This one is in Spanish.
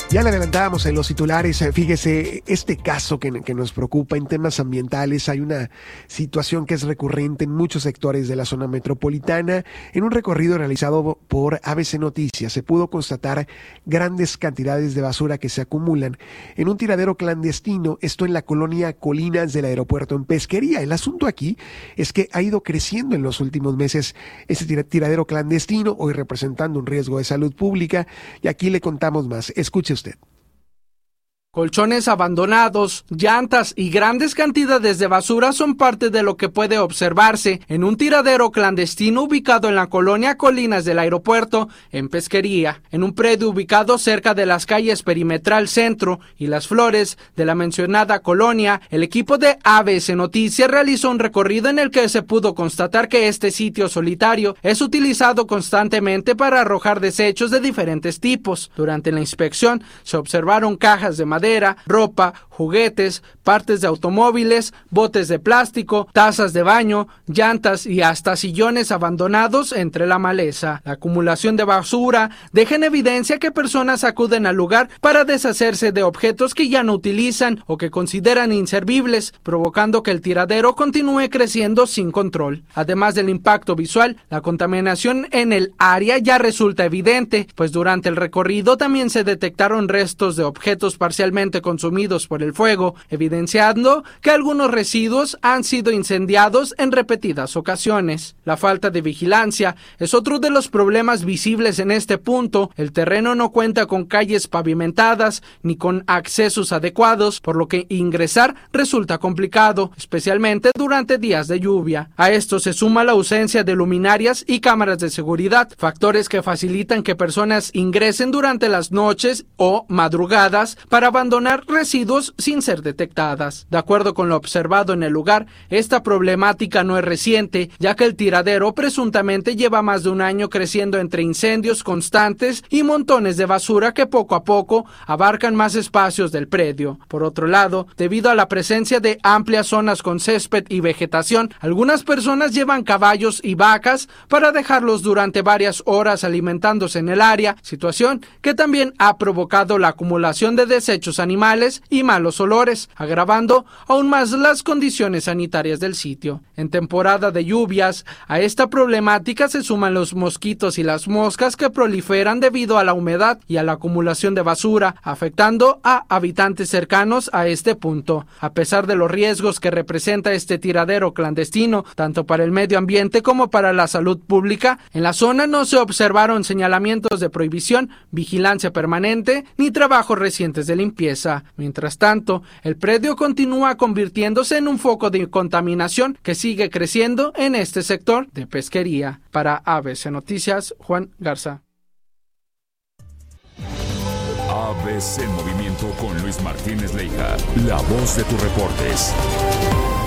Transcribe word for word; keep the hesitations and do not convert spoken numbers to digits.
Ya le adelantábamos en los titulares, fíjese, este caso que, que nos preocupa en temas ambientales, hay una situación que es recurrente en muchos sectores de la zona metropolitana. En un recorrido realizado por A B C Noticias se pudo constatar grandes cantidades de basura que se acumulan en un tiradero clandestino, esto en la colonia Colinas del aeropuerto en Pesquería. El asunto aquí es que ha ido creciendo en los últimos meses este tiradero clandestino, hoy representando un riesgo de salud pública, y aquí le contamos más. Escuche usted. Colchones abandonados, llantas y grandes cantidades de basura son parte de lo que puede observarse en un tiradero clandestino ubicado en la colonia Colinas del aeropuerto, en Pesquería, en un predio ubicado cerca de las calles Perimetral Centro y Las Flores de la mencionada colonia. El equipo de A B C Noticias realizó un recorrido en el que se pudo constatar que este sitio solitario es utilizado constantemente para arrojar desechos de diferentes tipos. Durante la inspección se observaron cajas de madera, ropa, juguetes, partes de automóviles, botes de plástico, tazas de baño, llantas y hasta sillones abandonados entre la maleza. La acumulación de basura deja en evidencia que personas acuden al lugar para deshacerse de objetos que ya no utilizan o que consideran inservibles, provocando que el tiradero continúe creciendo sin control. Además del impacto visual, la contaminación en el área ya resulta evidente, pues durante el recorrido también se detectaron restos de objetos parcialmente consumidos por el fuego, evidenciando que algunos residuos han sido incendiados en repetidas ocasiones. La falta de vigilancia es otro de los problemas visibles en este punto. El terreno no cuenta con calles pavimentadas ni con accesos adecuados, por lo que ingresar resulta complicado, especialmente durante días de lluvia. A esto se suma la ausencia de luminarias y cámaras de seguridad, factores que facilitan que personas ingresen durante las noches o madrugadas para abandonar residuos sin ser detectadas. De acuerdo con lo observado en el lugar, esta problemática no es reciente, ya que el tiradero presuntamente lleva más de un año creciendo entre incendios constantes y montones de basura que poco a poco abarcan más espacios del predio. Por otro lado, debido a la presencia de amplias zonas con césped y vegetación, algunas personas llevan caballos y vacas para dejarlos durante varias horas alimentándose en el área, situación que también ha provocado la acumulación de desechos animales y malos olores, agravando aún más las condiciones sanitarias del sitio. En temporada de lluvias, a esta problemática se suman los mosquitos y las moscas que proliferan debido a la humedad y a la acumulación de basura, afectando a habitantes cercanos a este punto. A pesar de los riesgos que representa este tiradero clandestino, tanto para el medio ambiente como para la salud pública, en la zona no se observaron señalamientos de prohibición, vigilancia permanente ni trabajos recientes de limpieza. Mientras tanto, el predio continúa convirtiéndose en un foco de contaminación que sigue creciendo en este sector de Pesquería. Para A B C Noticias, Juan Garza. A B C Movimiento con Luis Martínez Leija, la voz de tus reportes.